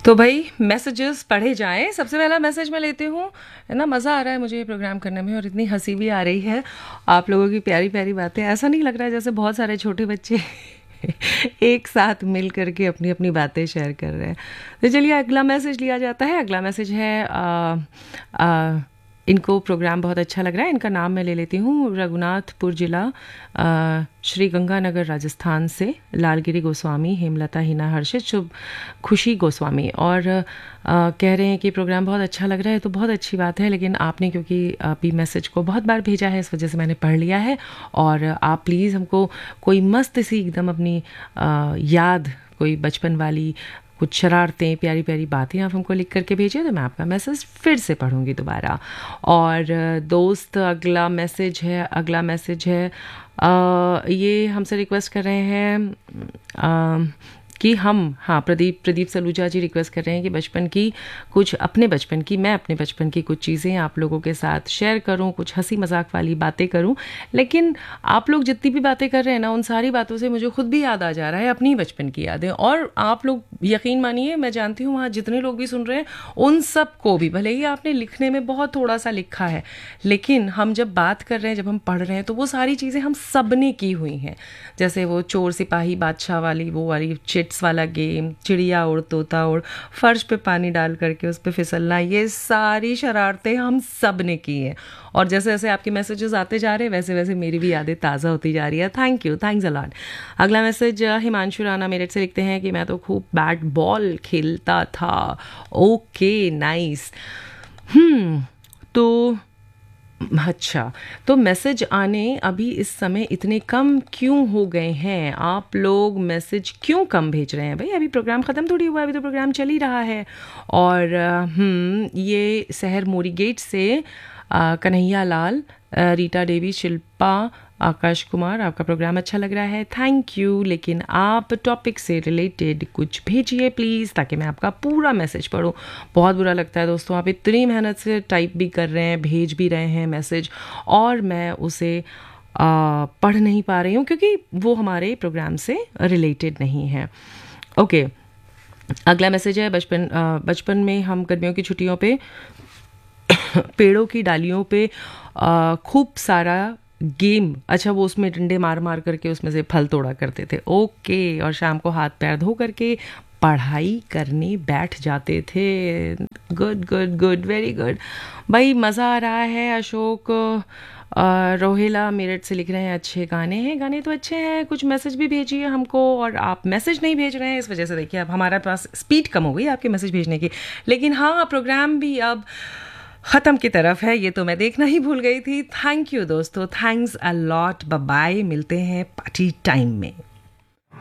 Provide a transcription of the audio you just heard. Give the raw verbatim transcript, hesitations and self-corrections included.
तो भाई मैसेजेस पढ़े जाएं। सबसे पहला मैसेज मैं लेती हूँ, है ना। मज़ा आ रहा है मुझे ये प्रोग्राम करने में और इतनी हंसी भी आ रही है। आप लोगों की प्यारी प्यारी बातें, ऐसा नहीं लग रहा है जैसे बहुत सारे छोटे बच्चे एक साथ मिल करके अपनी अपनी बातें शेयर कर रहे हैं। तो चलिए अगला मैसेज लिया जाता है। अगला मैसेज है आ, आ, इनको प्रोग्राम बहुत अच्छा लग रहा है। इनका नाम मैं ले लेती हूँ। रघुनाथपुर जिला श्री गंगानगर राजस्थान से लालगिरी गोस्वामी, हेमलता, हिना, हर्षित, शुभ, खुशी गोस्वामी। और आ, कह रहे हैं कि प्रोग्राम बहुत अच्छा लग रहा है। तो बहुत अच्छी बात है, लेकिन आपने क्योंकि अभी मैसेज को बहुत बार भेजा है इस वजह से मैंने पढ़ लिया है। और आप प्लीज़ हमको कोई मस्त सी एकदम अपनी आ, याद, कोई बचपन वाली कुछ शरारतें, प्यारी प्यारी बातें आप हमको लिख करके भेजिए, तो मैं आपका मैसेज फिर से पढ़ूंगी दोबारा। और दोस्त अगला मैसेज है अगला मैसेज है आ, ये हमसे रिक्वेस्ट कर रहे हैं आ, कि हम हाँ प्रदीप प्रदीप सलूजा जी रिक्वेस्ट कर रहे हैं कि बचपन की कुछ अपने बचपन की मैं अपने बचपन की कुछ चीज़ें आप लोगों के साथ शेयर करूं, कुछ हंसी मजाक वाली बातें करूं। लेकिन आप लोग जितनी भी बातें कर रहे हैं ना, उन सारी बातों से मुझे खुद भी याद आ जा रहा है अपनी बचपन की यादें। और आप लोग यकीन मानिए, मैं जानती हूँ वहाँ जितने लोग भी सुन रहे हैं उन सब को भी, भले ही आपने लिखने में बहुत थोड़ा सा लिखा है, लेकिन हम जब बात कर रहे हैं, जब हम पढ़ रहे हैं, तो वो सारी चीज़ें हम सब ने की हुई हैं। जैसे वो चोर सिपाही बादशाह वाली, वो वाली चिट्स वाला गेम, चिड़िया उड़ तोता उड़, फर्श पे पानी डाल करके उस पे फिसलना, ये सारी शरारतें हम सब ने की हैं। और जैसे जैसे आपके मैसेजेस आते जा रहे हैं वैसे वैसे मेरी भी यादें ताज़ा होती जा रही है। Thank you, thanks a lot. अगला मैसेज हिमांशु राणा मेरठ से लिखते हैं कि मैं तो खूब बैट बॉल खेलता था। Okay, nice. हम्म तो अच्छा, तो मैसेज आने अभी इस समय इतने कम क्यों हो गए हैं? आप लोग मैसेज क्यों कम भेज रहे हैं भाई? अभी प्रोग्राम ख़त्म थोड़ी हुआ है, अभी तो प्रोग्राम चल ही रहा है। और हम्म ये शहर मोरी गेट से आ, कन्हैया लाल, आ, रीटा देवी, शिल्पा, आकाश कुमार, आपका प्रोग्राम अच्छा लग रहा है, थैंक यू। लेकिन आप टॉपिक से रिलेटेड कुछ भेजिए प्लीज़, ताकि मैं आपका पूरा मैसेज पढूं। बहुत बुरा लगता है दोस्तों, आप इतनी मेहनत से टाइप भी कर रहे हैं, भेज भी रहे हैं मैसेज, और मैं उसे आ, पढ़ नहीं पा रही हूँ क्योंकि वो हमारे प्रोग्राम से रिलेटेड नहीं है। ओके, अगला मैसेज है बचपन बचपन में हम गर्मियों की छुट्टियों पे पेड़ों की डालियों पे आ, खूब सारा गेम, अच्छा वो उसमें डंडे मार मार करके उसमें से फल तोड़ा करते थे। ओके, और शाम को हाथ पैर धो करके पढ़ाई करने बैठ जाते थे। Good good good, very good भाई, मज़ा आ रहा है। अशोक आ, रोहिला मेरठ से लिख रहे हैं अच्छे गाने हैं। गाने तो अच्छे हैं, कुछ मैसेज भी भेजिए हमको। और आप मैसेज नहीं भेज रहे हैं, इस वजह से देखिए अब हमारे पास स्पीड कम हो गई आपके मैसेज भेजने की। लेकिन हाँ, प्रोग्राम भी अब ख़त्म की तरफ है, ये तो मैं देखना ही भूल गई थी। थैंक यू दोस्तों, thanks a lot, bye bye, मिलते हैं पार्टी टाइम में।